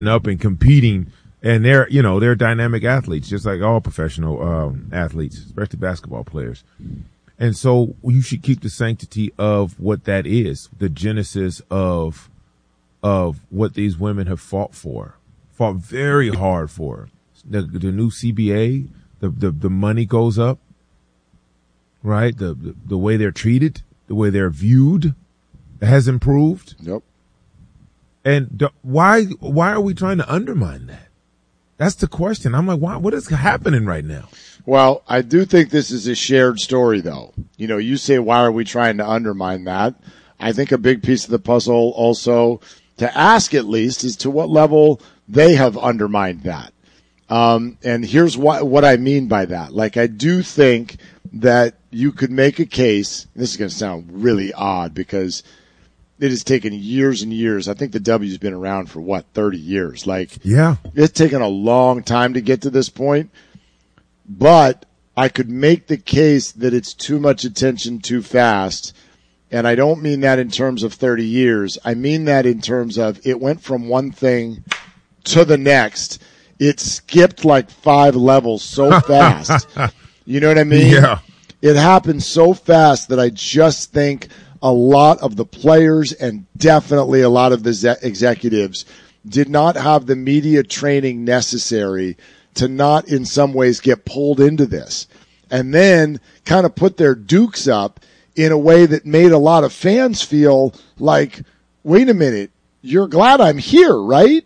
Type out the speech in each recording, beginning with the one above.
up and competing, and they're dynamic athletes, just like all professional athletes, especially basketball players. And so you should keep the sanctity of what that is, the genesis of what these women have fought very hard for. The new CBA, the money goes up, right? The way they're treated, the way they're viewed has improved. Yep. And why are we trying to undermine that? That's the question. I'm like, what is happening right now? Well, I do think this is a shared story, though. You say, why are we trying to undermine that? I think a big piece of the puzzle also, to ask at least, is to what level they have undermined that. And here's what I mean by that. Like, I do think that you could make a case. This is going to sound really odd because it has taken years and years. I think the W's been around for 30 years. Yeah, it's taken a long time to get to this point. But I could make the case that it's too much attention too fast. And I don't mean that in terms of 30 years. I mean that in terms of it went from one thing to the next. It skipped like 5 levels so fast. You know what I mean? Yeah. It happened so fast that I just think a lot of the players and definitely a lot of the executives did not have the media training necessary to not in some ways get pulled into this, and then kind of put their dukes up in a way that made a lot of fans feel like, wait a minute, you're glad I'm here, right?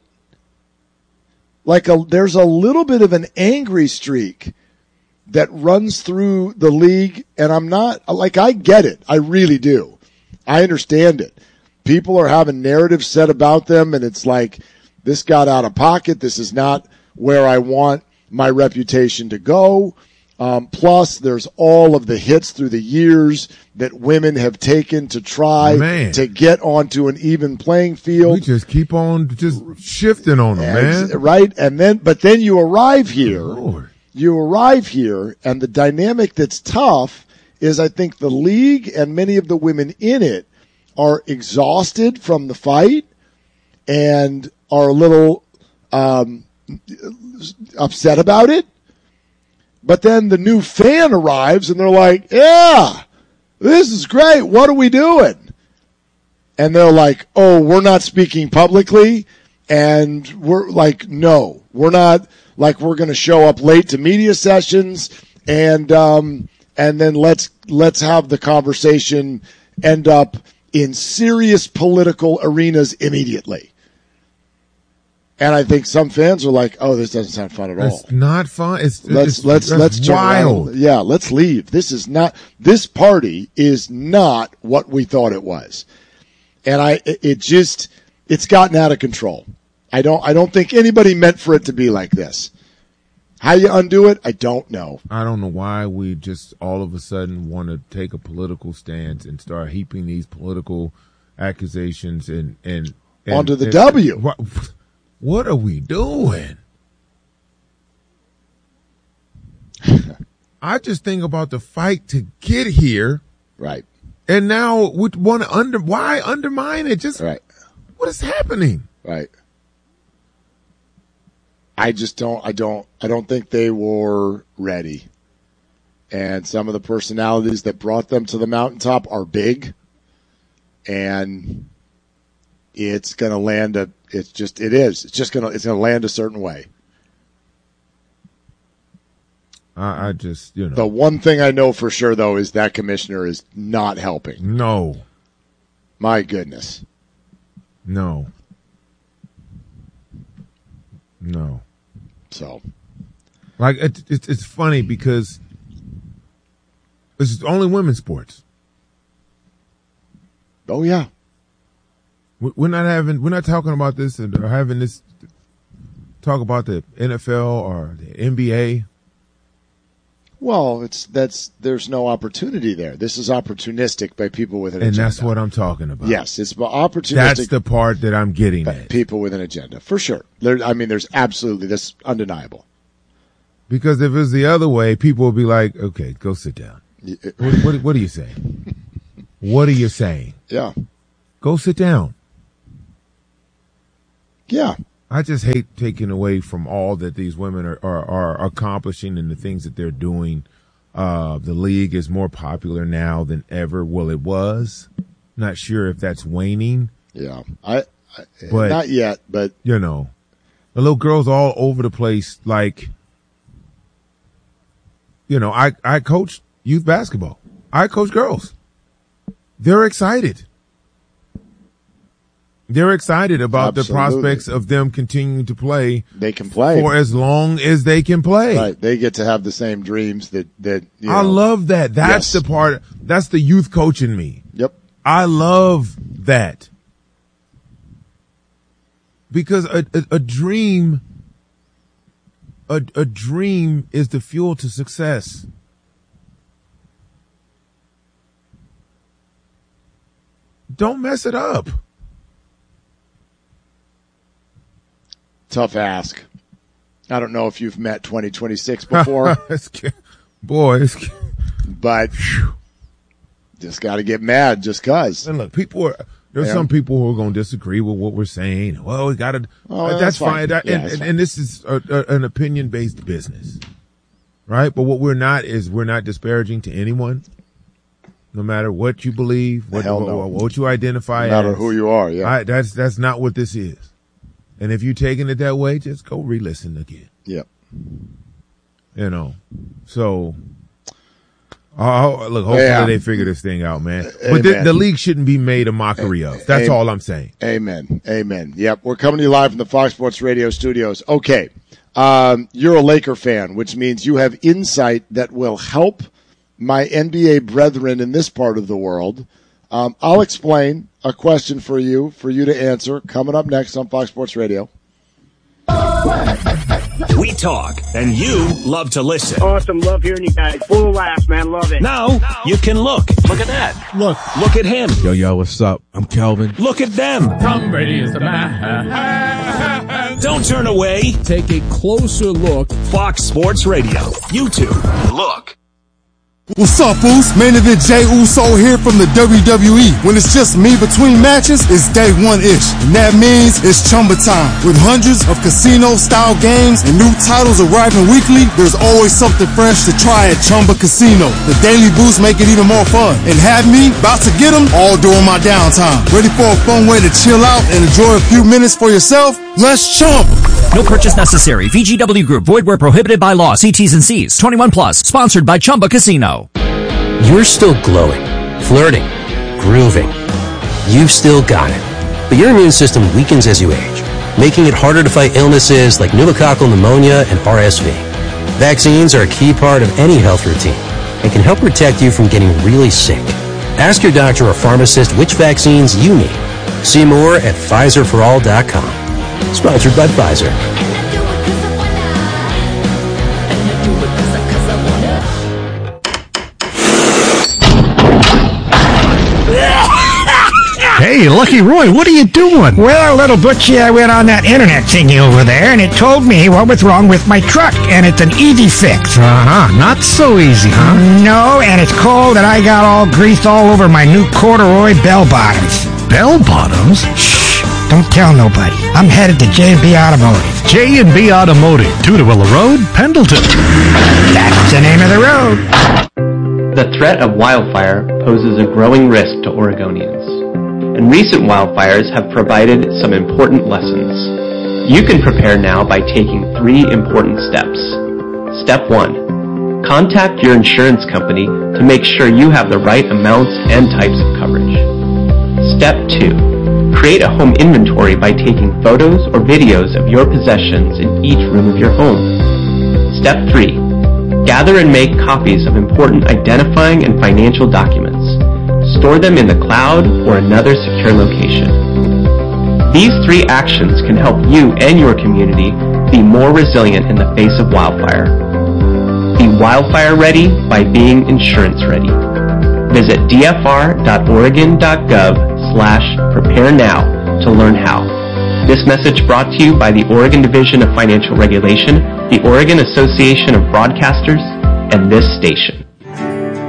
There's a little bit of an angry streak that runs through the league, and I'm not, I get it. I really do. I understand it. People are having narratives said about them, and it's like, this got out of pocket. This is not where I want my reputation to go. Plus, there's all of the hits through the years that women have taken to try to get onto an even playing field. We just keep on just shifting on them, man. Right? But then you arrive here. Lord. You arrive here, and the dynamic that's tough is I think the league and many of the women in it are exhausted from the fight and are a little upset about it. But then the new fan arrives and they're like, yeah, this is great. What are we doing? And they're like, oh, we're not speaking publicly. And we're like, no, we're not. Like, we're going to show up late to media sessions and then let's have the conversation end up in serious political arenas immediately. And I think some fans are like, "Oh, this doesn't sound fun at all. It's not fun. Let's turn wild. around. Yeah, let's leave. This party is not what we thought it was." And it's gotten out of control. I don't think anybody meant for it to be like this. How you undo it, I don't know. I don't know why we just all of a sudden want to take a political stance and start heaping these political accusations and onto the W. What are we doing? I just think about the fight to get here. Right. And now we want to why undermine it? Just right. What is happening? Right. I don't think they were ready. And some of the personalities that brought them to the mountaintop are big. And it's going to land it's going to land a certain way. I just, The one thing I know for sure, though, is that commissioner is not helping. No. My goodness. No. So. Like, it's funny because it's only women's sports. Oh, yeah. We're not talking about this or having this talk about the NFL or the NBA. Well, there's no opportunity there. This is opportunistic by people with an agenda. And that's what I'm talking about. Yes, it's opportunistic. That's the part that I'm getting at. People with an agenda, for sure. There's absolutely, that's undeniable. Because if it was the other way, people would be like, okay, go sit down. What are you saying? What are you saying? Yeah. Go sit down. Yeah. I just hate taking away from all that these women are accomplishing and the things that they're doing. The league is more popular now than ever. Well, it was. Not sure if that's waning. Yeah, but not yet. But you know, the little girls all over the place. Like, you know, I coach youth basketball. I coach girls. They're excited. They're excited about the prospects of them continuing to play. They can play for as long as they can play. Right. They get to have the same dreams that I love that. That's the part. That's the youth coach in me. Yep. I love that. Because a dream is the fuel to success. Don't mess it up. Tough ask. I don't know if you've met 2026 before. But just got to get mad just cause. And look, there's some people who are going to disagree with what we're saying. Well, we got to, that's fine. And this is an opinion-based business, right? But what we're not disparaging to anyone, no matter what you believe, what you identify as. No matter who you are, yeah. That's not what this is. And if you're taking it that way, just go re-listen again. Yep. You know, so look, hopefully they figure this thing out, man. But the league shouldn't be made a mockery of. That's all I'm saying. Amen. Yep. We're coming to you live from the Fox Sports Radio studios. Okay. You're a Laker fan, which means you have insight that will help my NBA brethren in this part of the world. I'll explain a question for you to answer coming up next on Fox Sports Radio. We talk, and you love to listen. Awesome. Love hearing you guys. Full of laughs, man. Love it. Now you can look. Look at that. Look at him. Yo, what's up? I'm Kelvin. Look at them. Tom Brady is the man. Don't turn away. Take a closer look. Fox Sports Radio. YouTube. Look. What's up, fools? Main event Jey Uso here from the WWE. When it's just me between matches, it's day one-ish. And that means it's Chumba time. With hundreds of casino-style games and new titles arriving weekly, there's always something fresh to try at Chumba Casino. The daily boosts make it even more fun. And have me about to get them all during my downtime. Ready for a fun way to chill out and enjoy a few minutes for yourself? Let's Chumba. No purchase necessary. VGW Group. Void where prohibited by law. See T's and C's. 21 plus. Sponsored by Chumba Casino. You're still glowing, flirting, grooving. You've still got it. But your immune system weakens as you age, making it harder to fight illnesses like pneumococcal pneumonia and RSV. Vaccines are a key part of any health routine and can help protect you from getting really sick. Ask your doctor or pharmacist which vaccines you need. See more at PfizerForAll.com. Sponsored by Pfizer. Hey, Lucky Roy, what are you doing? Well, little Butchie, I went on that internet thingy over there, and it told me what was wrong with my truck, and it's an easy fix. Not so easy, huh? No, and it's cold, and I got all grease all over my new corduroy bell bottoms. Bell bottoms? Shh, don't tell nobody. I'm headed to J&B Automotive. J&B Automotive, Tudorilla Road, Pendleton. That's the name of the road. The threat of wildfire poses a growing risk to Oregonians. And recent wildfires have provided some important lessons. You can prepare now by taking 3 important steps. Step 1. Contact your insurance company to make sure you have the right amounts and types of coverage. Step 2. Create a home inventory by taking photos or videos of your possessions in each room of your home. Step 3. Gather and make copies of important identifying and financial documents. Store them in the cloud or another secure location. These 3 actions can help you and your community be more resilient in the face of wildfire. Be wildfire ready by being insurance ready. Visit dfr.oregon.gov/prepare now to learn how. This message brought to you by the Oregon Division of Financial Regulation, the Oregon Association of Broadcasters, and this station.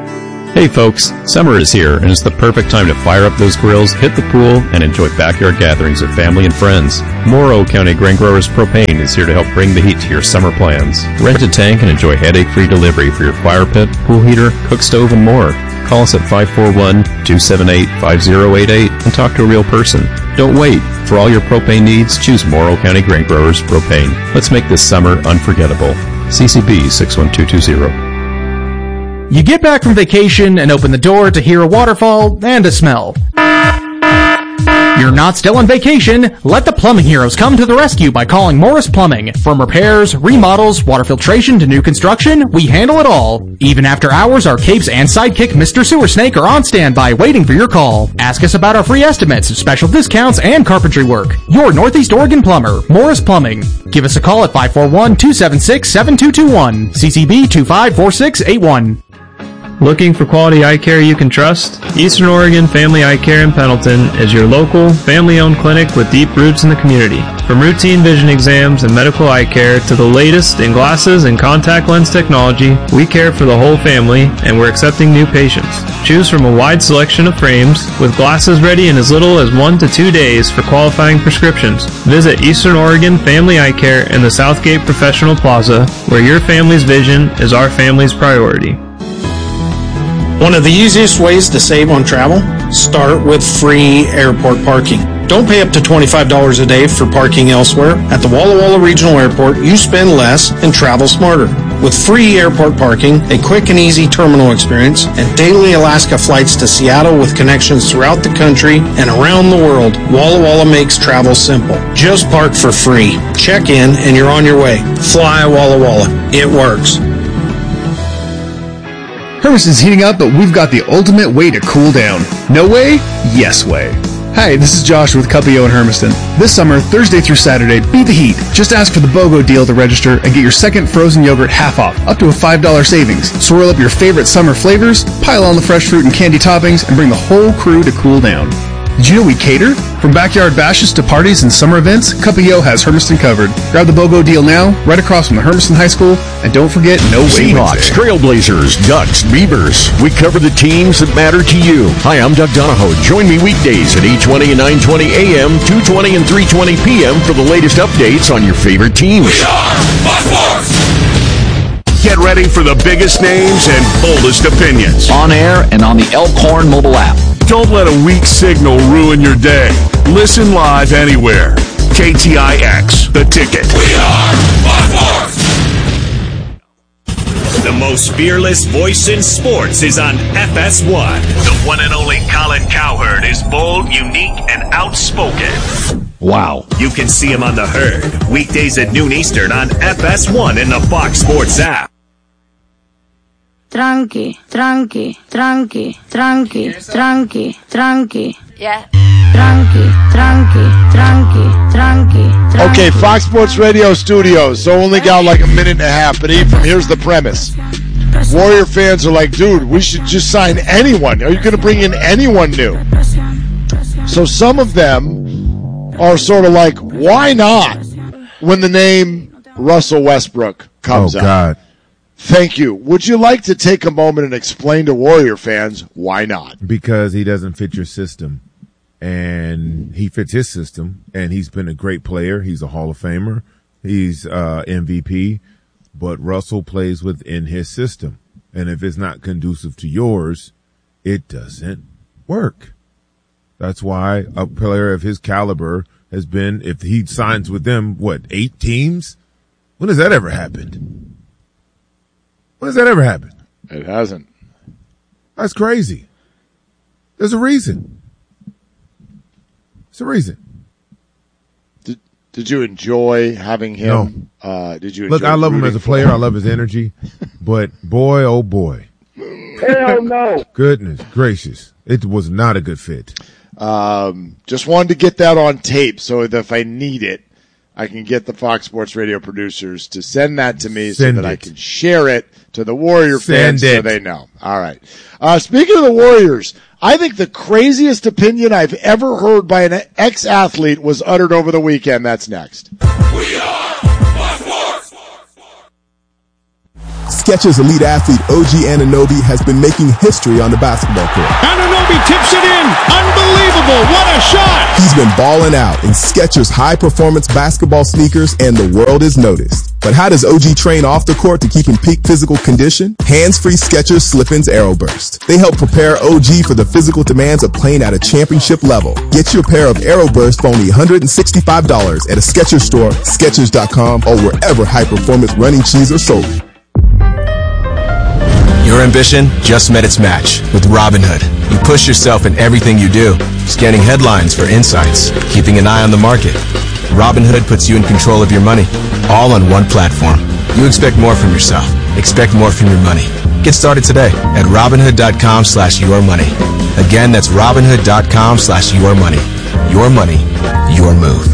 Hey folks, summer is here and it's the perfect time to fire up those grills, hit the pool, and enjoy backyard gatherings with family and friends. Morrow County Grain Growers Propane is here to help bring the heat to your summer plans. Rent a tank and enjoy headache-free delivery for your fire pit, pool heater, cook stove, and more. Call us at 541-278-5088 and talk to a real person. Don't wait. For all your propane needs, choose Morrow County Grain Growers Propane. Let's make this summer unforgettable. CCB 61220. You get back from vacation and open the door to hear a waterfall and a smell. You're not still on vacation. Let the plumbing heroes come to the rescue by calling Morris Plumbing. From repairs, remodels, water filtration to new construction, we handle it all. Even after hours, our capes and sidekick Mr. Sewer Snake are on standby waiting for your call. Ask us about our free estimates, special discounts, and carpentry work. Your Northeast Oregon plumber, Morris Plumbing. Give us a call at 541-276-7221. CCB 254681. Looking for quality eye care you can trust? Eastern Oregon Family Eye Care in Pendleton is your local, family-owned clinic with deep roots in the community. From routine vision exams and medical eye care to the latest in glasses and contact lens technology, we care for the whole family and we're accepting new patients. Choose from a wide selection of frames with glasses ready in as little as 1 to 2 days for qualifying prescriptions. Visit Eastern Oregon Family Eye Care in the Southgate Professional Plaza, where your family's vision is our family's priority. One of the easiest ways to save on travel? Start with free airport parking. Don't pay up to $25 a day for parking elsewhere. At the Walla Walla Regional Airport, you spend less and travel smarter. With free airport parking, a quick and easy terminal experience, and daily Alaska flights to Seattle with connections throughout the country and around the world, Walla Walla makes travel simple. Just park for free. Check in and you're on your way. Fly Walla Walla. It works. Hermiston's heating up, but we've got the ultimate way to cool down. No way? Yes way. Hi, this is Josh with Cuppio in Hermiston. This summer, Thursday through Saturday, beat the heat. Just ask for the BOGO deal to register and get your second frozen yogurt half off, up to a $5 savings. Swirl up your favorite summer flavors, pile on the fresh fruit and candy toppings, and bring the whole crew to cool down. Did you know we cater? From backyard bashes to parties and summer events, Cuppio has Hermiston covered. Grab the BOGO deal now, right across from the Hermiston High School, and don't forget No Way Seahawks, Wednesday. Trailblazers, Ducks, Beavers. We cover the teams that matter to you. Hi, I'm Doug Donahoe. Join me weekdays at 8:20 and 9:20 a.m., 2:20 and 3:20 p.m. for the latest updates on your favorite teams. We are Buckforce! Get ready for the biggest names and boldest opinions. On air and on the Elkhorn mobile app. Don't let a weak signal ruin your day. Listen live anywhere. KTIX, The Ticket. We are Buckforce! The most fearless voice in sports is on FS1. The one and only Colin Cowherd is bold, unique, and outspoken. Wow. You can see him on The Herd, weekdays at noon Eastern on FS1 in the Fox Sports app. Tranqui, tranqui, tranqui, tranqui, tranqui, tranqui. Yeah. Tranqui, tranqui, tranqui, tranqui, tranqui. Okay, Fox Sports Radio studios. So only got like a minute and a half. But Ephraim, here's the premise. Warrior fans are like, dude, we should just sign anyone. Are you going to bring in anyone new? So some of them are sort of like, why not? When the name Russell Westbrook comes out. Oh, God. Thank you. Would you like to take a moment and explain to Warrior fans why not? Because he doesn't fit your system. And he fits his system. And he's been a great player. He's a Hall of Famer. He's MVP. But Russell plays within his system. And if it's not conducive to yours, it doesn't work. That's why a player of his caliber has been, if he signs with them, 8 teams? When has that ever happened? When has that ever happened? It hasn't. That's crazy. There's a reason. There's a reason. Did you enjoy having him? No. Did you? Look, I love him as a player. I love his energy. But boy, oh boy. Hell no. Goodness gracious. It was not a good fit. Just wanted to get that on tape so that if I need it, I can get the Fox Sports Radio producers to send that to me so that I can share it to the Warrior fans so they know. All right. Speaking of the Warriors, I think the craziest opinion I've ever heard by an ex-athlete was uttered over the weekend. That's next. We are Skechers elite athlete OG Anunoby has been making history on the basketball court. Anunoby tips it in. Unbelievable. What a shot. He's been balling out in Skechers high-performance basketball sneakers, and the world is noticed. But how does OG train off the court to keep in peak physical condition? Hands-free Skechers Slip-ins Aeroburst. They help prepare OG for the physical demands of playing at a championship level. Get your pair of Aeroburst for only $165 at a Skechers store, Skechers.com, or wherever high-performance running shoes are sold. Your ambition just met its match with Robinhood. You push yourself in everything you do, scanning headlines for insights, keeping an eye on the market. Robinhood puts you in control of your money, all on one platform. You expect more from yourself. Expect more from your money. Get started today at Robinhood.com/yourmoney. Again, that's Robinhood.com/yourmoney. Your money, your move.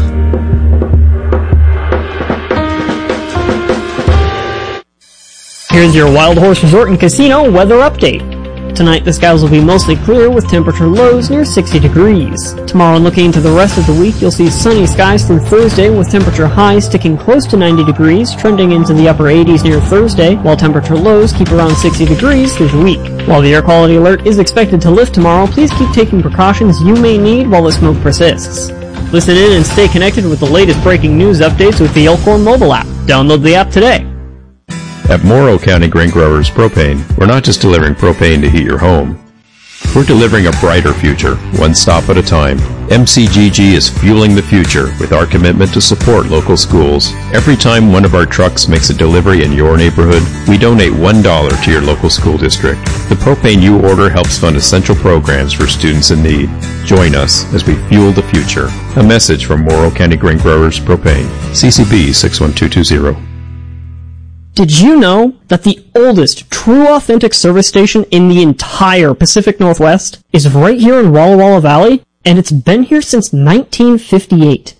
Here's your Wild Horse Resort and Casino weather update. Tonight, the skies will be mostly clear with temperature lows near 60 degrees. Tomorrow, and looking into the rest of the week, you'll see sunny skies through Thursday with temperature highs sticking close to 90 degrees, trending into the upper 80s near Thursday, while temperature lows keep around 60 degrees through the week. While the air quality alert is expected to lift tomorrow, please keep taking precautions you may need while the smoke persists. Listen in and stay connected with the latest breaking news updates with the Elkhorn mobile app. Download the app today. At Morrow County Grain Growers Propane, we're not just delivering propane to heat your home. We're delivering a brighter future, one stop at a time. MCGG is fueling the future with our commitment to support local schools. Every time one of our trucks makes a delivery in your neighborhood, we donate $1 to your local school district. The propane you order helps fund essential programs for students in need. Join us as we fuel the future. A message from Morrow County Grain Growers Propane. CCB 61220. Did you know that the oldest true authentic service station in the entire Pacific Northwest is right here in Walla Walla Valley? And it's been here since 1958.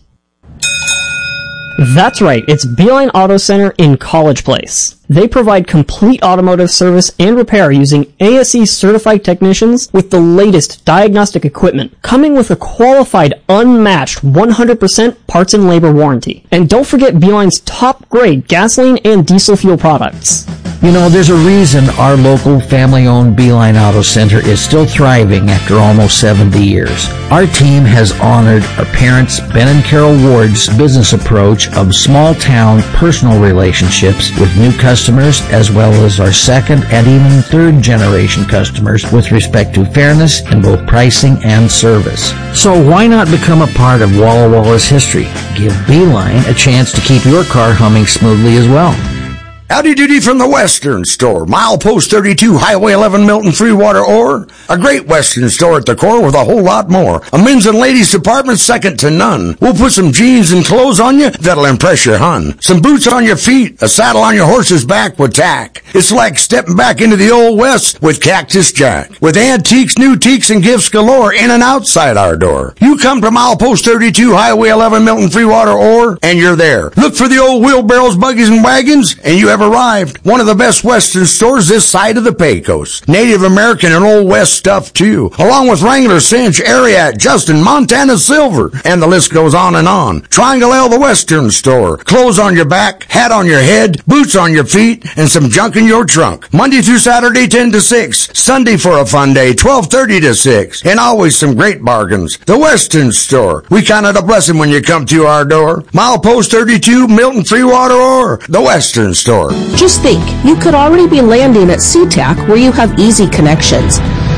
That's right, it's Beeline Auto Center in College Place. They provide complete automotive service and repair using ASE certified technicians with the latest diagnostic equipment, coming with a qualified, unmatched 100% parts and labor warranty. And don't forget Beeline's top grade gasoline and diesel fuel products. You know, there's a reason our local family-owned Beeline Auto Center is still thriving after almost 70 years. Our team has honored our parents, Ben and Carol Ward's business approach of small-town personal relationships with new customers, as well as our second and even third-generation customers with respect to fairness in both pricing and service. So why not become a part of Walla Walla's history? Give Beeline a chance to keep your car humming smoothly as well. Howdy doody from the Western Store. Milepost 32, Highway 11, Milton, Freewater, or a great Western store at the core with a whole lot more. A men's and ladies department second to none. We'll put some jeans and clothes on you that'll impress your hun. Some boots on your feet, a saddle on your horse's back with tack. It's like stepping back into the old West with Cactus Jack. With antiques, new teaks, and gifts galore in and outside our door. You come to Milepost 32, Highway 11, Milton, Freewater, or, and you're there. Look for the old wheelbarrows, buggies, and wagons, and you have arrived. One of the best Western stores this side of the Pecos. Native American and Old West stuff too, along with Wrangler, Cinch, Ariat, Justin, Montana Silver, and the list goes on and on. Triangle L, the Western Store. Clothes on your back, hat on your head, boots on your feet, and some junk in your trunk. Monday through Saturday, 10 to 6. Sunday for a fun day, 12:30 to 6. And always some great bargains. The Western Store. We count it a blessing when you come to our door. Milepost 32, Milton, Freewater, or the Western Store. Just think, you could already be landing at SeaTac where you have easy connections.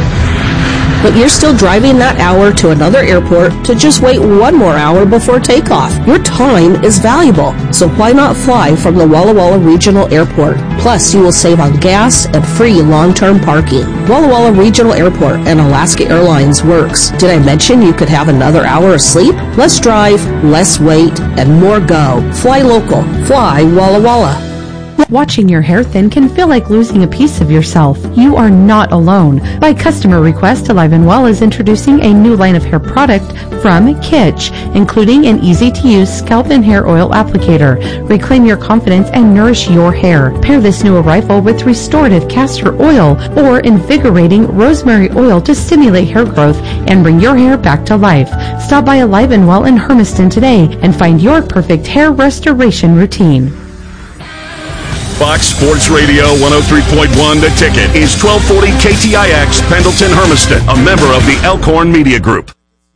But you're still driving that hour to another airport to just wait one more hour before takeoff. Your time is valuable, so why not fly from the Walla Walla Regional Airport? Plus, you will save on gas and free long-term parking. Walla Walla Regional Airport and Alaska Airlines works. Did I mention you could have another hour of sleep? Less drive, less wait, and more go. Fly local. Fly Walla Walla. Watching your hair thin can feel like losing a piece of yourself. You are not alone. By customer request, Alive & Well is introducing a new line of hair product from Kitsch, including an easy-to-use scalp and hair oil applicator. Reclaim your confidence and nourish your hair. Pair this new arrival with restorative castor oil or invigorating rosemary oil to stimulate hair growth and bring your hair back to life. Stop by Alive & Well in Hermiston today and find your perfect hair restoration routine. Fox Sports Radio 103.1 The Ticket is 1240 KTIX Pendleton Hermiston, a member of the Elkhorn Media Group.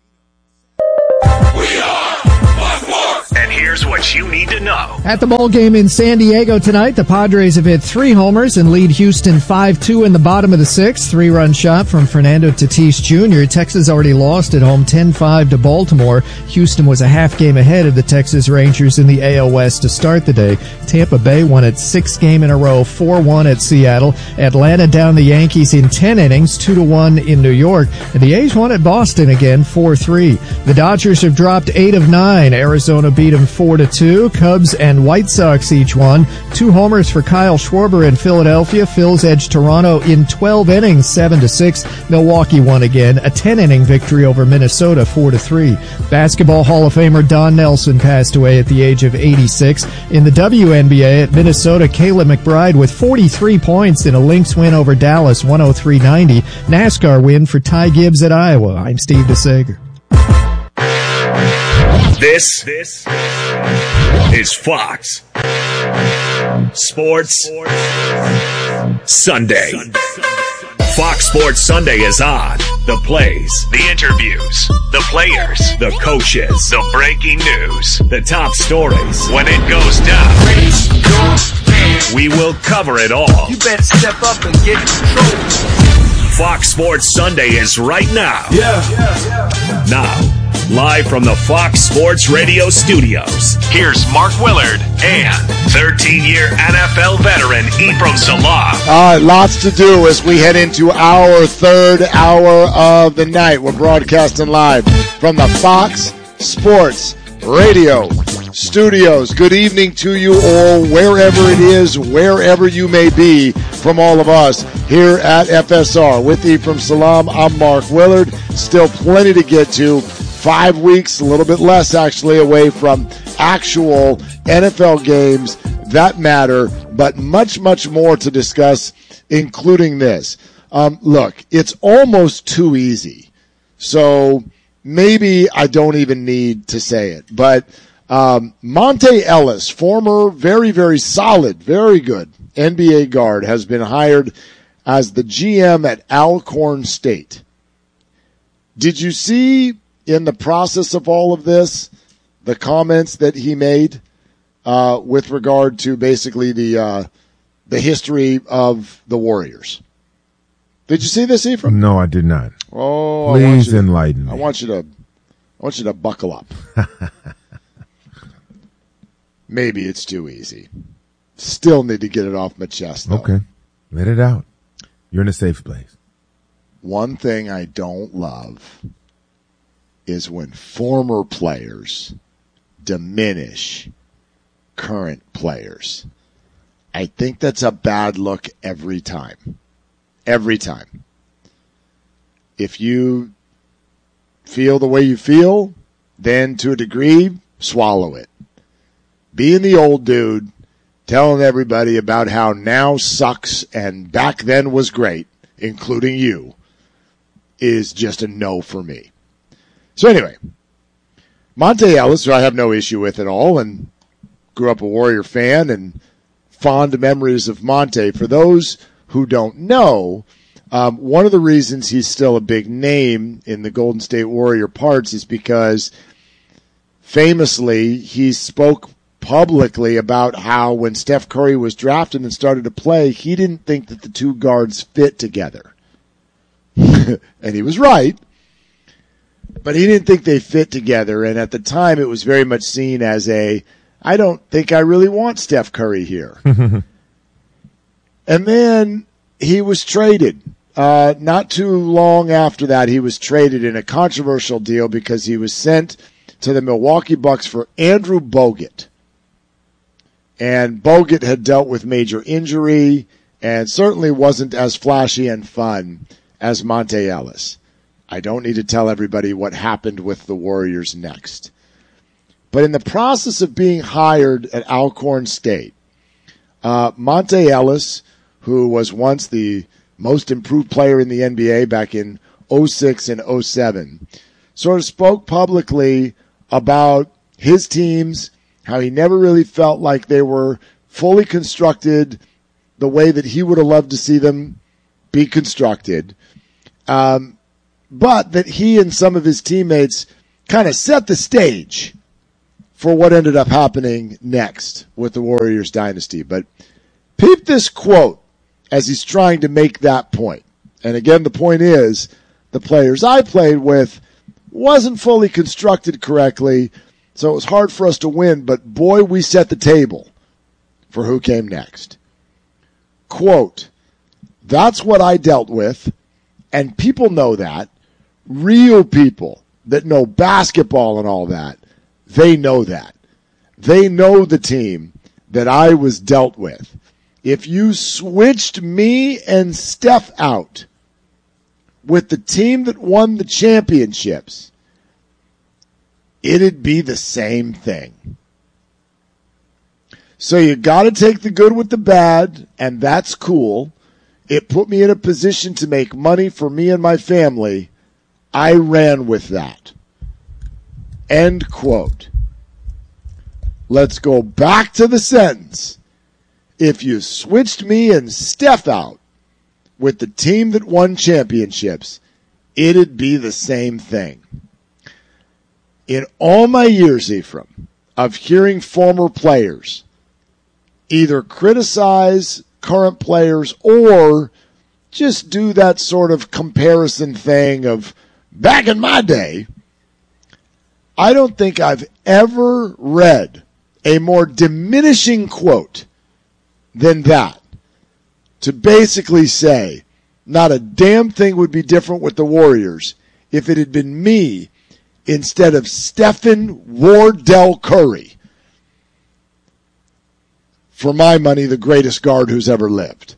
And here's what you need to know. At the bowl game in San Diego tonight, the Padres have hit 3 homers and lead Houston 5-2 in the bottom of the 6th. 3-run shot from Fernando Tatis Jr. Texas already lost at home 10-5 to Baltimore. Houston was a half game ahead of the Texas Rangers in the AL West to start the day. Tampa Bay won its 6th game in a row, 4-1 at Seattle. Atlanta down the Yankees in 10 innings, 2-1 in New York. And the A's won at Boston again, 4-3. The Dodgers have dropped 8 of 9. Arizona beat them 4-2. Cubs and White Sox each won. 2 homers for Kyle Schwarber in Philadelphia. Phil's edged Toronto in 12 innings, 7-6. Milwaukee won again, a 10-inning victory over Minnesota, 4-3. Basketball Hall of Famer Don Nelson passed away at the age of 86. In the WNBA at Minnesota, Kayla McBride with 43 points in a Lynx win over Dallas, 103-90. NASCAR win for Ty Gibbs at Iowa. I'm Steve DeSager. This is Fox Sports Sunday. Fox Sports Sunday is on. The plays, the interviews, the players, the coaches, the breaking news, the top stories. When it goes down, we will cover it all. You better step up and get control. Fox Sports Sunday is right now. Now, live from the Fox Sports Radio studios, here's Mark Willard and 13-year NFL veteran Ephraim Salam. All right, lots to do as we head into our third hour of the night. We're broadcasting live from the Fox Sports Radio studios. Good evening to you all, wherever it is, wherever you may be, from all of us here at FSR. With Ephraim Salam, I'm Mark Willard. Still plenty to get to. 5 weeks, a little bit less actually, away from actual NFL games that matter, but much, much more to discuss, including this. Look, it's almost too easy. So maybe I don't even need to say it, but Monte Ellis, former very, very solid, very good NBA guard, has been hired as the GM at Alcorn State. Did you see in the process of all of this the comments that he made with regard to basically the history of the Warriors? Did you see this, Ephraim? No, I did not. Oh, please enlighten me. I want you to buckle up. Maybe it's too easy. Still need to get it off my chest, though. Okay. Let it out. You're in a safe place. One thing I don't love is when former players diminish current players. I think that's a bad look every time. Every time. If you feel the way you feel, then to a degree, swallow it. Being the old dude, telling everybody about how now sucks and back then was great, including you, is just a no for me. So anyway, Monte Ellis, who I have no issue with at all, and grew up a Warrior fan and fond memories of Monte. For those who don't know, one of the reasons he's still a big name in the Golden State Warrior parts is because famously he spoke publicly about how when Steph Curry was drafted and started to play, he didn't think that the two guards fit together. And he was right. But he didn't think they fit together, and at the time it was very much seen as I don't think I really want Steph Curry here. And then he was traded. Not too long after that, he was traded in a controversial deal because he was sent to the Milwaukee Bucks for Andrew Bogut. And Bogut had dealt with major injury and certainly wasn't as flashy and fun as Monte Ellis. I don't need to tell everybody what happened with the Warriors next. But in the process of being hired at Alcorn State, Monte Ellis, who was once the most improved player in the NBA back in 06 and 07, sort of spoke publicly about his teams, how he never really felt like they were fully constructed the way that he would have loved to see them be constructed. But that he and some of his teammates kind of set the stage for what ended up happening next with the Warriors dynasty. But peep this quote as he's trying to make that point. And again, the point is the players I played with wasn't fully constructed correctly, so it was hard for us to win, but boy, we set the table for who came next. Quote, that's what I dealt with, and people know that. Real people that know basketball and all that, they know that. They know the team that I was dealt with. If you switched me and Steph out with the team that won the championships, it'd be the same thing. So you got to take the good with the bad, and that's cool. It put me in a position to make money for me and my family. I ran with that. End quote. Let's go back to the sentence. If you switched me and Steph out with the team that won championships, it'd be the same thing. In all my years, Ephraim, of hearing former players either criticize current players or just do that sort of comparison thing of back in my day, I don't think I've ever read a more diminishing quote than that. To basically say, not a damn thing would be different with the Warriors if it had been me instead of Stephen Wardell Curry. For my money, the greatest guard who's ever lived.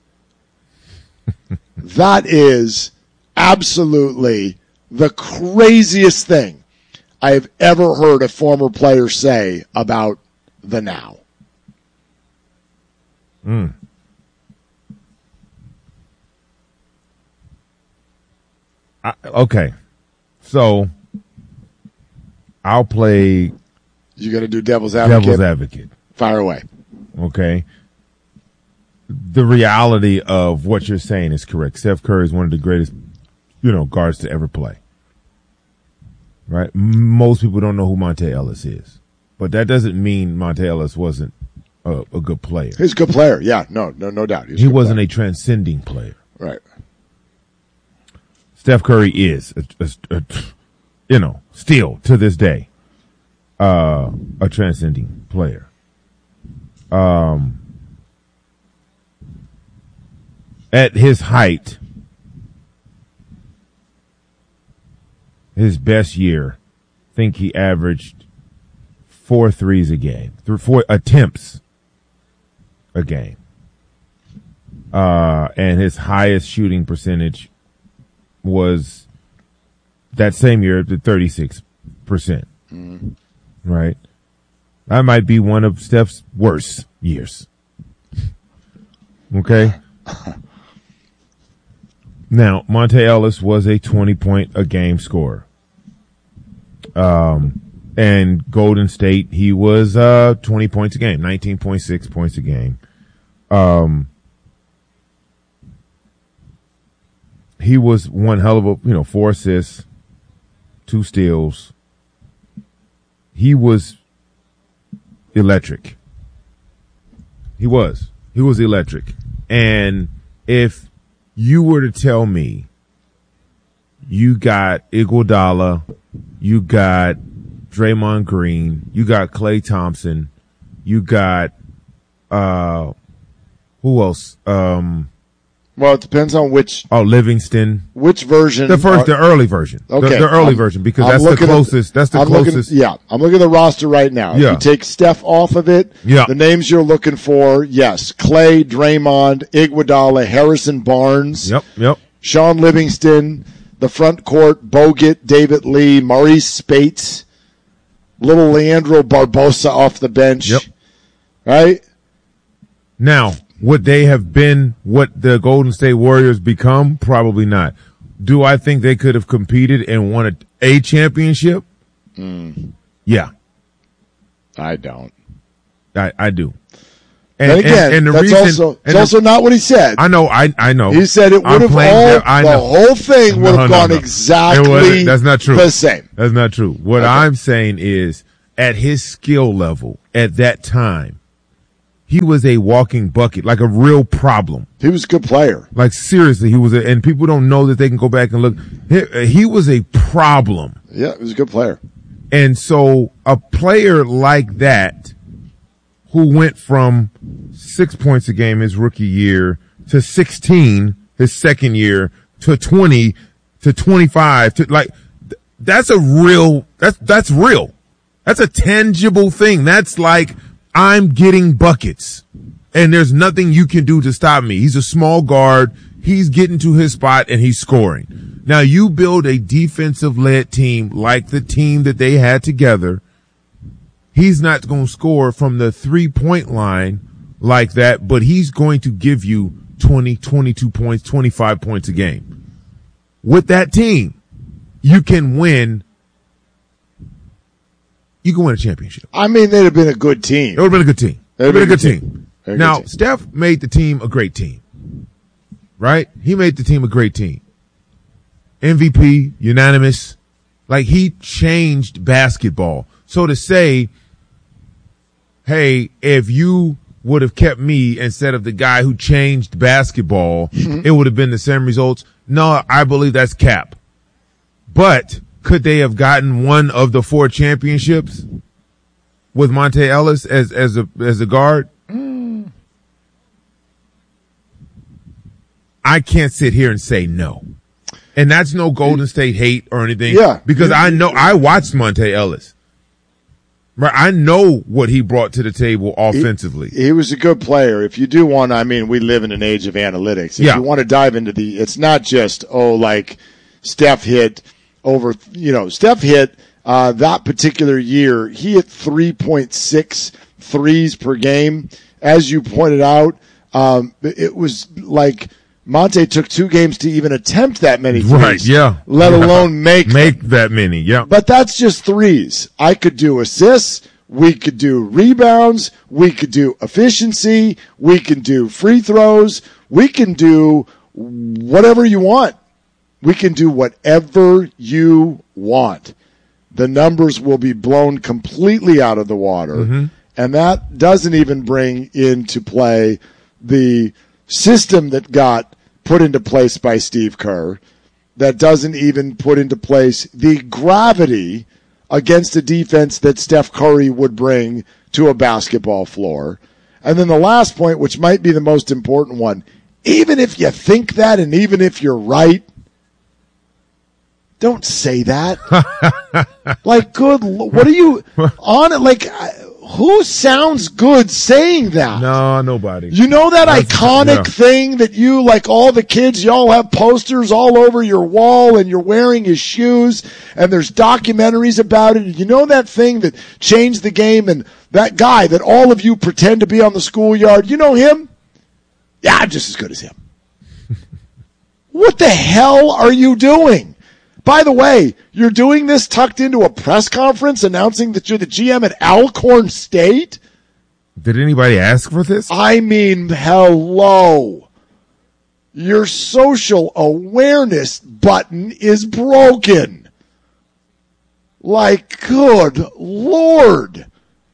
That is absolutely the craziest thing I have ever heard a former player say about the now. Okay. So I'll play. You got to do devil's advocate? Devil's advocate. Fire away. Okay. The reality of what you're saying is correct. Steph Curry is one of the greatest, guards to ever play. Right? Most people don't know who Monte Ellis is. But that doesn't mean Monte Ellis wasn't a good player. He's a good player. Yeah, no doubt. He wasn't a transcending player. Right. Steph Curry is, still to this day, a transcending player. At his height, his best year, I think he averaged 4 threes a game, 4 attempts a game. And his highest shooting percentage was that same year at 36%. Right? That might be one of Steph's worst years. Okay? Now, Monte Ellis was a 20-point a game scorer. And Golden State, he was 20 points a game, 19.6 points a game. He was one hell of a, 4 assists, 2 steals. He was electric. He was electric. And if you were to tell me you got Iguodala, you got Draymond Green, you got Klay Thompson, you got who else? Well, it depends on which. Oh, Livingston. Which version? The early version. Okay, the early version, because that's the closest. I'm looking at the roster right now. Yeah. If you take Steph off of it, the names you're looking for, yes, Klay, Draymond, Iguodala, Harrison Barnes. Yep. Sean Livingston, the front court, Bogut, David Lee, Maurice Spates, little Leandro Barbosa off the bench. Yep. Right? Now, would they have been what the Golden State Warriors become? Probably not. Do I think they could have competed and won a championship? Yeah. I don't. I do. And again, the that's reason, it's also not what he said. I know. He said it would have the whole thing would have gone exactly that's not true. The same. That's not true. What I'm saying is, at his skill level at that time, he was a walking bucket, like a real problem. He was a good player. Like seriously, he was, and people don't know that they can go back and look. He was a problem. Yeah, he was a good player. And so a player like that, who went from 6 points a game his rookie year to 16 his second year to 20 to 25 to that's real. That's a tangible thing. That's like, I'm getting buckets and there's nothing you can do to stop me. He's a small guard. He's getting to his spot and he's scoring. Now you build a defensive led team like the team that they had together. He's not going to score from the 3-point line like that, but he's going to give you 20, 22 points, 25 points a game. With that team, you can win. You can win a championship. I mean, they'd have been a good team. It would have been a good team. It would have been a good team. Now, team. Steph made the team a great team. Right? He made the team a great team. MVP, unanimous. Like, he changed basketball. So to say, hey, if you would have kept me instead of the guy who changed basketball, it would have been the same results. No, I believe that's cap. But could they have gotten one of the 4 championships with Monte Ellis as a guard? I can't sit here and say no. And that's no Golden State hate or anything. Yeah. Because I know, I watched Monte Ellis. Right. I know what he brought to the table offensively. He was a good player. If you do want, we live in an age of analytics. If you want to dive into it's not just, Steph hit over, Steph hit, that particular year, he hit 3.6 threes per game. As you pointed out, it was like Monte took 2 games to even attempt that many threes. Right, yeah. Let alone make that many, yeah. But that's just threes. I could do assists. We could do rebounds. We could do efficiency. We can do free throws. We can do whatever you want. We can do whatever you want. The numbers will be blown completely out of the water. Mm-hmm. And that doesn't even bring into play the system that got put into place by Steve Kerr. That doesn't even put into place the gravity against a defense that Steph Curry would bring to a basketball floor. And then the last point, which might be the most important one, even if you think that and even if you're right, don't say that. What are you on it? Like, who sounds good saying that? No, nobody. You know that iconic thing that you, like all the kids, y'all have posters all over your wall and you're wearing his shoes and there's documentaries about it. And you know that thing that changed the game and that guy that all of you pretend to be on the schoolyard, you know him? Yeah, I'm just as good as him. What the hell are you doing? By the way, you're doing this tucked into a press conference announcing that you're the GM at Alcorn State? Did anybody ask for this? Hello. Your social awareness button is broken. Like, good Lord.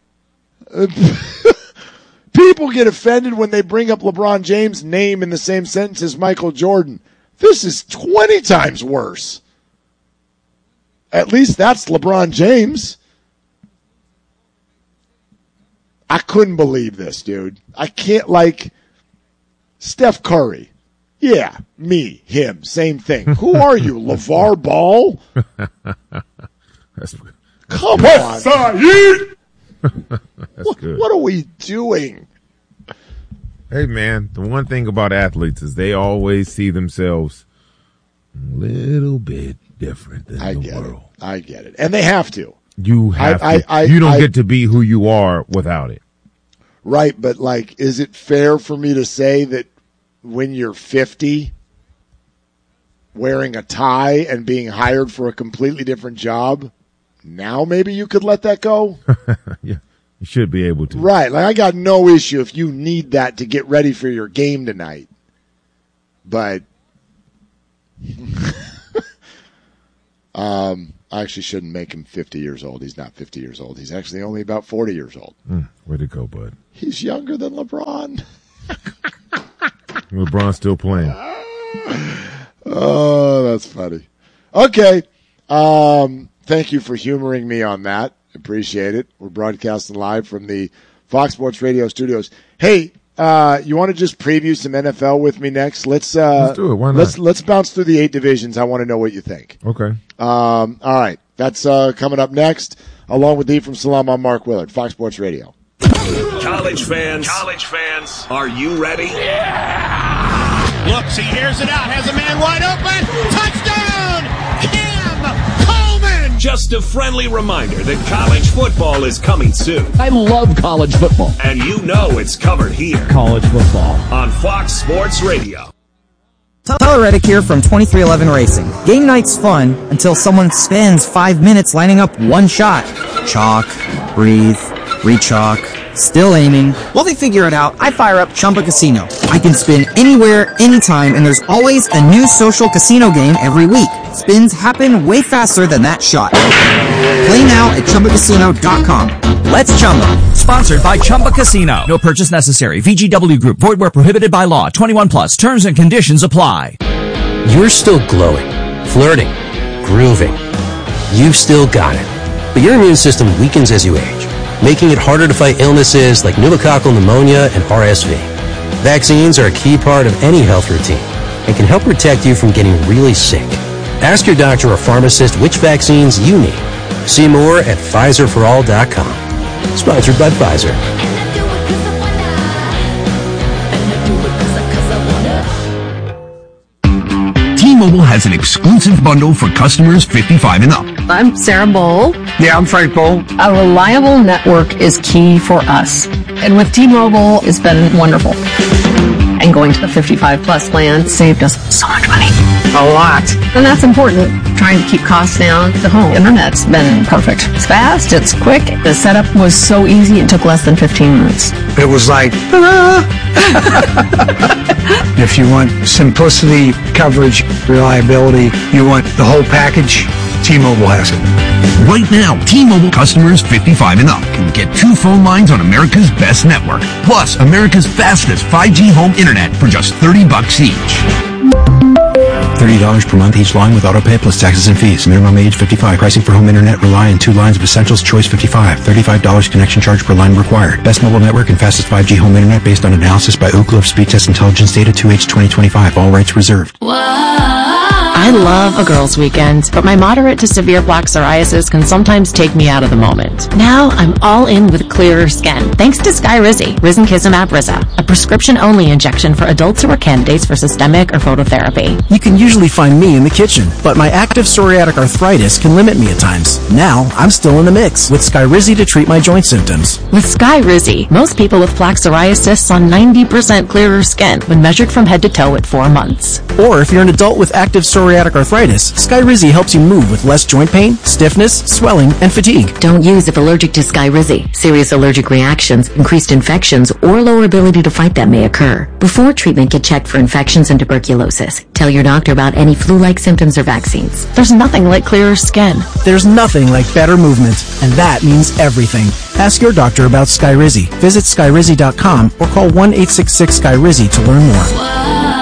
People get offended when they bring up LeBron James' name in the same sentence as Michael Jordan. This is 20 times worse. At least that's LeBron James. I couldn't believe this, dude. I can't, Steph Curry. Yeah, me, him, same thing. Who are you, LeVar Ball? Come on. That's good. What are we doing? Hey, man, the one thing about athletes is they always see themselves a little bit different than the world. I get it. And they have to. You have to. You don't get to be who you are without it. Right, but is it fair for me to say that when you're 50, wearing a tie and being hired for a completely different job, now maybe you could let that go? Yeah. You should be able to. Right. Like, I got no issue if you need that to get ready for your game tonight. But I actually shouldn't make him 50 years old. He's not 50 years old. He's actually only about 40 years old. Way to go, bud. He's younger than LeBron. LeBron's still playing. Oh, that's funny. Okay. Thank you for humoring me on that. Appreciate it. We're broadcasting live from the Fox Sports Radio studios. Hey, you want to just preview some NFL with me next? Let's do it. Why not? Let's bounce through the 8 divisions. I want to know what you think. Okay. All right. That's coming up next, along with Ephraim Salam. I'm Mark Willard, Fox Sports Radio. College fans, are you ready? Yeah! Looks, he hears it out, has a man wide open. Touchdown! Cam Coleman! Just a friendly reminder that college football is coming soon. I love college football. And you know it's covered here. College football. On Fox Sports Radio. Tyler Reddick here from 2311 Racing. Game night's fun until someone spends 5 minutes lining up one shot. Chalk, breathe, re-chalk, still aiming. While they figure it out, I fire up Chumba Casino. I can spin anywhere, anytime, and there's always a new social casino game every week. Spins happen way faster than that shot. Play now at ChumbaCasino.com. Let's Chumba. Sponsored by Chumba Casino. No purchase necessary. VGW Group. Void where prohibited by law. 21 plus. Terms and conditions apply. You're still glowing, flirting, grooving. You've still got it. But your immune system weakens as you age, making it harder to fight illnesses like pneumococcal pneumonia and RSV. Vaccines are a key part of any health routine and can help protect you from getting really sick. Ask your doctor or pharmacist which vaccines you need. See more at PfizerForAll.com. Sponsored by Pfizer. T-Mobile has an exclusive bundle for customers 55 and up. I'm Sarah Bowl. Yeah, I'm Frank Bowl. A reliable network is key for us. And with T-Mobile, it's been wonderful. And going to the 55 plus plan saved us so much money. A lot. And that's important. Trying to keep costs down. The home internet's been perfect. It's fast, it's quick. The setup was so easy, it took less than 15 minutes. It was like, if you want simplicity, coverage, reliability, you want the whole package, T-Mobile has it. Right now, T-Mobile customers 55 and up can get 2 phone lines on America's best network, plus America's fastest 5G home internet for just $30 each. $30 per month each line with autopay plus taxes and fees. Minimum age 55. Pricing for home internet rely on 2 lines of Essentials Choice 55. $35 connection charge per line required. Best mobile network and fastest 5G home internet based on analysis by Ookla of Speed Test Intelligence data 2H 2025. All rights reserved. I love a girls' weekend, but my moderate to severe plaque psoriasis can sometimes take me out of the moment. Now I'm all in with clearer skin, thanks to Skyrizi, Risankizumab Riza, a prescription-only injection for adults who are candidates for systemic or phototherapy. You can usually find me in the kitchen, but my active psoriatic arthritis can limit me at times. Now I'm still in the mix with Skyrizi to treat my joint symptoms. With Skyrizi, most people with plaque psoriasis saw 90% clearer skin when measured from head to toe at 4 months. Or if you're an adult with active psoriatic arthritis, Skyrizi helps you move with less joint pain, stiffness, swelling, and fatigue. Don't use if allergic to Skyrizi. Serious allergic reactions, increased infections, or lower ability to fight them may occur. Before treatment, get checked for infections and tuberculosis. Tell your doctor about any flu-like symptoms or vaccines. There's nothing like clearer skin. There's nothing like better movement, and that means everything. Ask your doctor about Skyrizi. Visit Skyrizi.com or call 1-866-SKYRIZI to learn more.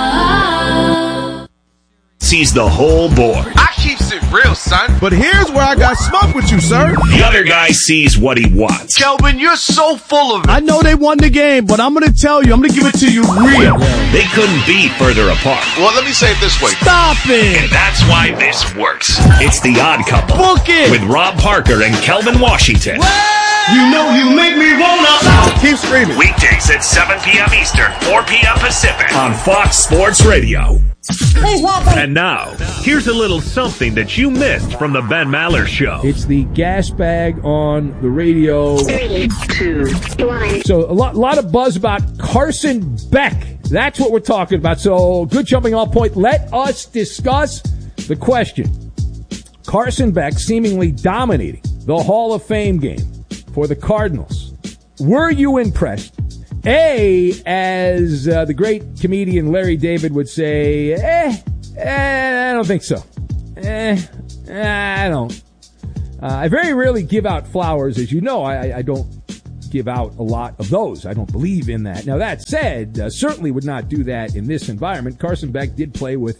Sees the whole board. I keeps it real, son. But here's where I got smoked with you, sir. The other guy sees what he wants. Kelvin, you're so full of it. I know they won the game, but I'm going to tell you, I'm going to give it to you real. They couldn't be further apart. Well, let me say it this way. Stop it. And that's why this works. It's The Odd Couple. Book it. With Rob Parker and Kelvin Washington. You know you make me wanna. Keep screaming. Weekdays at 7 p.m. Eastern, 4 p.m. Pacific on Fox Sports Radio. And now, here's a little something that you missed from the Ben Maller Show. It's the gas bag on the radio. 3, 2, 1. So a lot of buzz about Carson Beck. That's what we're talking about. So good jumping off point. Let us discuss the question. Carson Beck seemingly dominating the Hall of Fame game for the Cardinals. were you impressed? A, as the great comedian Larry David would say, I don't think so. I don't. I very rarely give out flowers, as you know. I don't give out a lot of those. I don't believe in that. Now, that said, certainly would not do that in this environment. Carson Beck did play with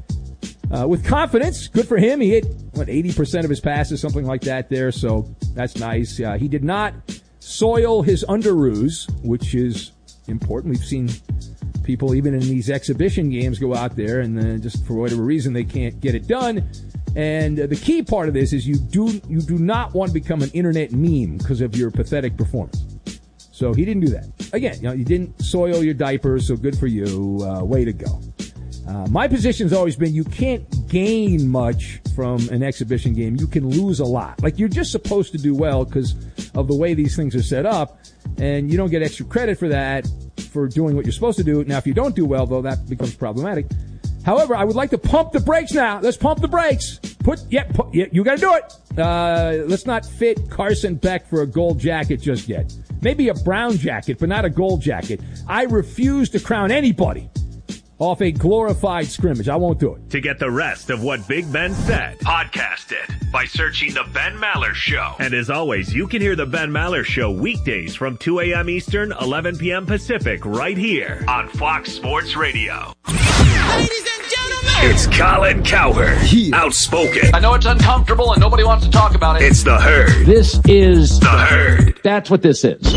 confidence. Good for him. He hit, 80% of his passes, something like that there, so that's nice. He did not soil his underoos, which is important. We've seen people, even in these exhibition games, go out there and then just for whatever reason they can't get it done. And the key part of this is you do not want to become an internet meme because of your pathetic performance. So he didn't do that. Again, you didn't soil your diapers, so good for you. Way to go. My position's always been you can't gain much from an exhibition game. You can lose a lot. Like, you're just supposed to do well because of the way these things are set up, and you don't get extra credit for that, for doing what you're supposed to do. Now, if you don't do well, though, that becomes problematic. However, I would like to pump the brakes now. Let's pump the brakes. You got to do it. Let's not fit Carson Beck for a gold jacket just yet. Maybe a brown jacket, but not a gold jacket. I refuse to crown anybody off a glorified scrimmage. I won't do it. To get the rest of what Big Ben said, podcast it by searching The Ben Maller Show. And as always, you can hear The Ben Maller Show weekdays from 2 a.m. Eastern, 11 p.m. Pacific, right here on Fox Sports Radio. Ladies and gentlemen, it's Colin Cowherd. Outspoken. I know it's uncomfortable and nobody wants to talk about it. It's The Herd. This is The Herd. That's what this is.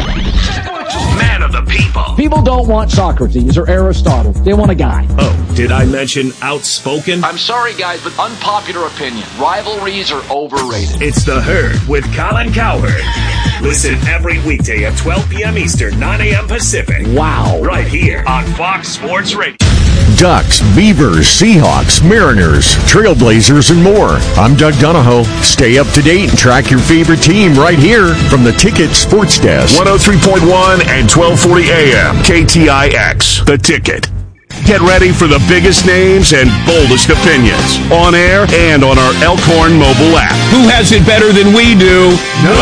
Man of the people. People don't want Socrates or Aristotle. They want a guy. Oh, did I mention outspoken? I'm sorry, guys, but unpopular opinion. Rivalries are overrated. It's The Herd with Colin Cowherd. Listen every weekday at 12 p.m. Eastern, 9 a.m. Pacific. Wow. Right here on Fox Sports Radio. Ducks, Beavers, Seahawks, Mariners, Trailblazers, and more. I'm Doug Donahoe. Stay up to date and track your favorite team right here from the Ticket Sports Desk. 103.1 and 1240 AM. KTIX. The Ticket. Get ready for the biggest names and boldest opinions on air and on our Elkhorn mobile app. Who has it better than we do?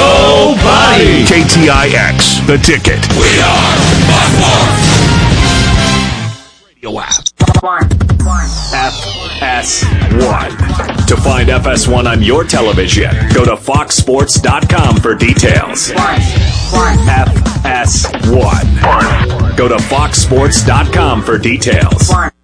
Nobody. KTIX. The Ticket. We are Buckmore. Radio app. FS1. To find FS1 on your television, go to foxsports.com for details. FS1. Go to foxsports.com for details.